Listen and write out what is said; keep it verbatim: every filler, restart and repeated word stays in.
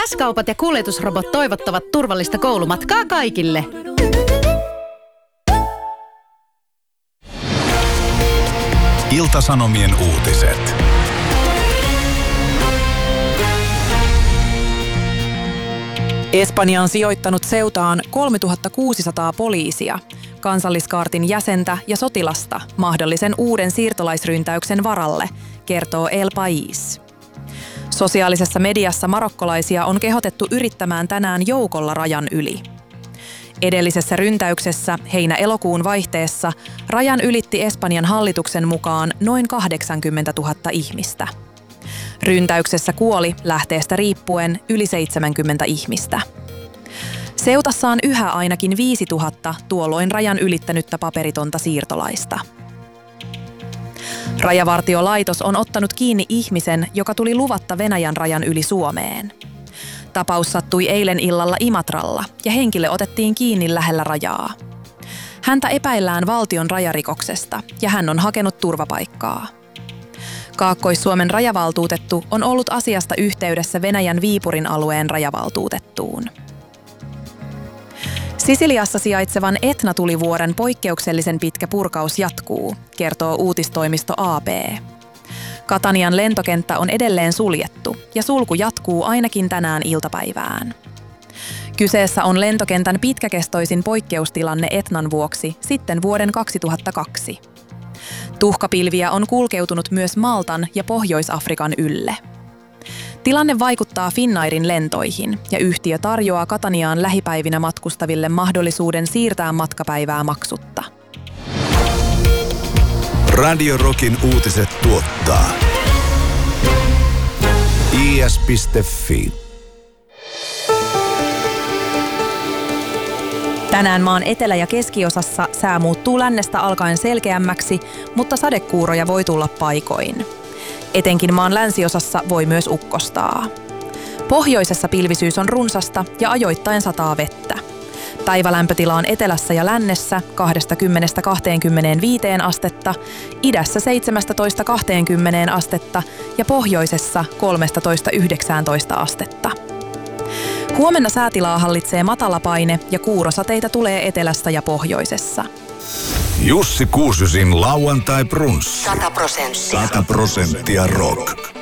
S-kaupat ja kuljetusrobot toivottavat turvallista koulumatkaa kaikille. Ilta-Sanomien uutiset. Espanja on sijoittanut Ceutaan kolmetuhattakuusisataa poliisia, kansalliskaartin jäsentä ja sotilasta mahdollisen uuden siirtolaisryntäyksen varalle, kertoo El País. Sosiaalisessa mediassa marokkolaisia on kehotettu yrittämään tänään joukolla rajan yli. Edellisessä ryntäyksessä heinä-elokuun vaihteessa rajan ylitti Espanjan hallituksen mukaan noin kahdeksankymmentätuhatta ihmistä. Ryntäyksessä kuoli lähteestä riippuen yli seitsemänkymmentä ihmistä. Ceutassa on yhä ainakin viisituhatta tuolloin rajan ylittänyttä paperitonta siirtolaista. Rajavartiolaitos on ottanut kiinni ihmisen, joka tuli luvatta Venäjän rajan yli Suomeen. Tapaus sattui eilen illalla Imatralla ja henkilö otettiin kiinni lähellä rajaa. Häntä epäillään valtion rajarikoksesta ja hän on hakenut turvapaikkaa. Kaakkois-Suomen rajavaltuutettu on ollut asiasta yhteydessä Venäjän Viipurin alueen rajavaltuutettuun. Sisiliassa sijaitsevan Etna-tulivuoren poikkeuksellisen pitkä purkaus jatkuu, kertoo uutistoimisto A P. Catanian lentokenttä on edelleen suljettu ja sulku jatkuu ainakin tänään iltapäivään. Kyseessä on lentokentän pitkäkestoisin poikkeustilanne Etnan vuoksi sitten vuoden kaksituhattakaksi. Tuhkapilviä on kulkeutunut myös Maltan ja Pohjois-Afrikan ylle. Tilanne vaikuttaa Finnairin lentoihin ja yhtiö tarjoaa Cataniaan lähipäivinä matkustaville mahdollisuuden siirtää matkapäivää maksutta. Radio Rockin uutiset tuottaa I S piste Fi. Tänään maan etelä- ja keskiosassa sää muuttuu lännestä alkaen selkeämmäksi, mutta sadekuuroja voi tulla paikoin. Etenkin maan länsiosassa voi myös ukkostaa. Pohjoisessa pilvisyys on runsasta ja ajoittain sataa vettä. Päivälämpötila on etelässä ja lännessä kaksikymmentä kaksikymmentäviisi astetta, idässä seitsemäntoista kaksikymmentä astetta ja pohjoisessa kolmetoista yhdeksäntoista astetta. Huomenna säätilaa hallitsee matalapaine ja kuurosateita tulee etelässä ja pohjoisessa. Jussi Kuusjusin lauantai brunssi. sata prosenttia. sata prosenttia rock.